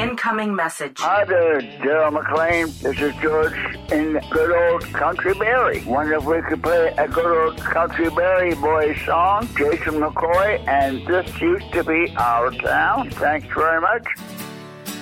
Incoming message. Hi there, Daryl McLean. This is George in good old Country Berry. Wonder if we could play a good old Country Berry Boys song, Jason McCoy, and This Used to Be Our Town. Thanks very much.